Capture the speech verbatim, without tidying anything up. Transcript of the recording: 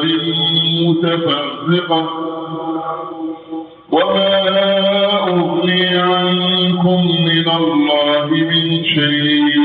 أزواج متفرقة وما أغني عنكم من الله من شيء